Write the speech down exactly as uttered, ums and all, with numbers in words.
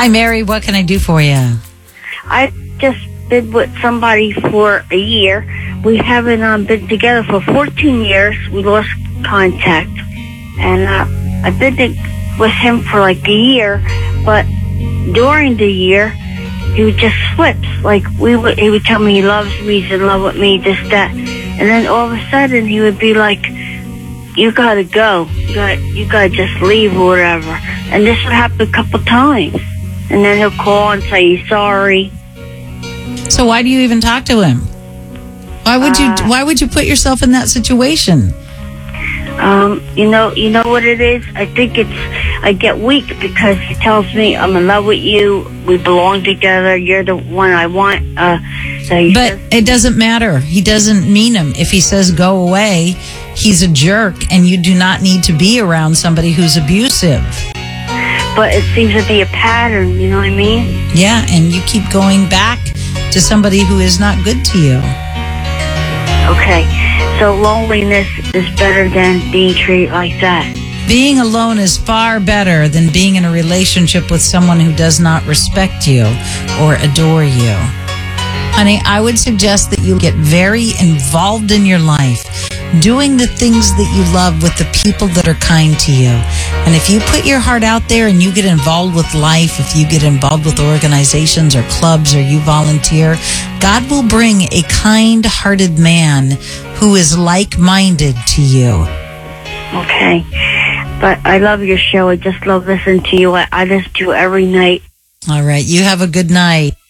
Hi, Mary. What can I do for you? I just been with somebody for a year. We haven't um, been together for fourteen years. We lost contact. And uh, I've been to, with him for like a year, but during the year, he would just switch. Like, we would, he would tell me he loves me, he's in love with me, this, that. And then all of a sudden, he would be like, you gotta go. You gotta, you gotta just leave or whatever. And this would happen a couple times. And then he'll call and say he's sorry. So why do you even talk to him? Why would you? Uh, Why would you put yourself in that situation? Um, you know, you know what it is? I think it's, I get weak because he tells me I'm in love with you, we belong together, you're the one I want. Uh, so he But says, it doesn't matter. He doesn't mean him. If he says go away, he's a jerk, and you do not need to be around somebody who's abusive. but it seems to be a pattern, you know what I mean? Yeah, and you keep going back to somebody who is not good to you. Okay, so loneliness is better than being treated like that. Being alone is far better than being in a relationship with someone who does not respect you or adore you. Honey, I would suggest that you get very involved in your life, doing the things that you love with the people that are kind to you. And if you put your heart out there and you get involved with life, if you get involved with organizations or clubs or you volunteer, God will bring a kind-hearted man who is like-minded to you. Okay, but I love your show. I just love listening to you. I, I listen to you every night. All right, you have a good night.